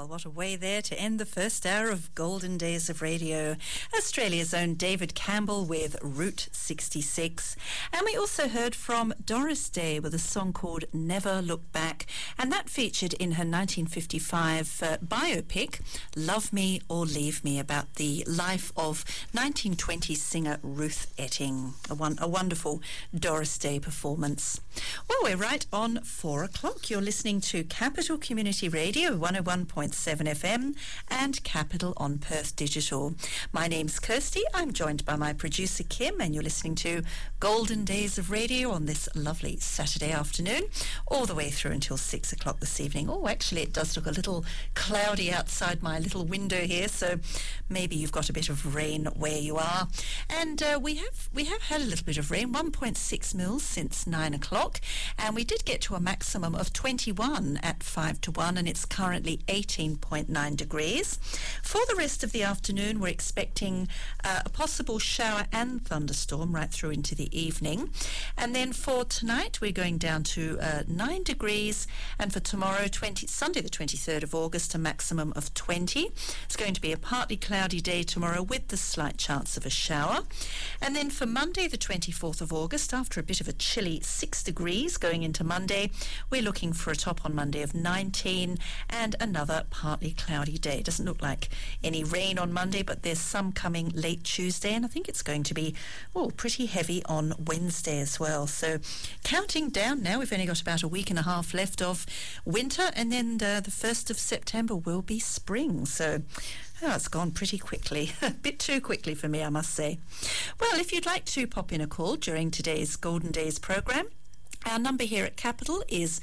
Well, what a way there to end the first hour of Golden Days of Radio. Australia's own David Campbell with Route 66. And we also heard from Doris Day with a song called Never Look Back. And that featured in her 1955 biopic, Love Me or Leave Me, about the life of 1920s singer Ruth Etting. A wonderful Doris Day performance. Well, we're right on 4 o'clock. You're listening to Capital Community Radio, 101.7 FM, and Capital on Perth Digital. My name's Kirsty. I'm joined by my producer, Kim, and you're listening to Golden Days of Radio on this lovely Saturday afternoon, all the way through until 6 o'clock this evening. Oh, actually, it does look a little cloudy outside my little window here, so maybe you've got a bit of rain where you are. And we have had a little bit of rain, 1.6 mils since 9 o'clock, and we did get to a maximum of 21 at 5 to 1, and it's currently 18.9 degrees. For the rest of the afternoon, we're expecting a possible shower and thunderstorm right through into the evening. And then for tonight, we're going down to 9 degrees, and for tomorrow, Sunday the 23rd of August, a maximum of 20. It's going to be a partly cloudy day tomorrow with the slight chance of a shower. And then for Monday the 24th of August, after a bit of a chilly 6 degrees going into Monday, we're looking for a top on Monday of 19 and another partly cloudy day. It doesn't look like any rain on Monday, but there's some coming late Tuesday, and I think it's going to be pretty heavy on Wednesday as well. So counting down now, we've only got about a week and a half left of winter, and then the 1st of September will be spring. So it's gone pretty quickly, a bit too quickly for me, I must say. Well, if you'd like to pop in a call during today's Golden Days programme, our number here at Capital is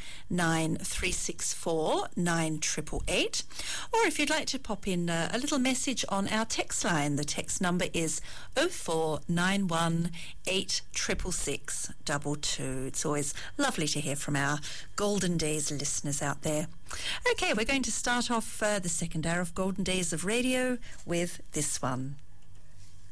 9364 9888. Or if you'd like to pop in a little message on our text line, the text number is 0491 866 22. It's always lovely to hear from our Golden Days listeners out there. Okay, we're going to start off the second hour of Golden Days of Radio with this one.